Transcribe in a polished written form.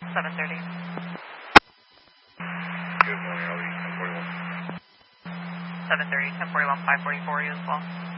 7:30. Good morning, I'll be 1041. 7:30, 10:41, 544 you as well.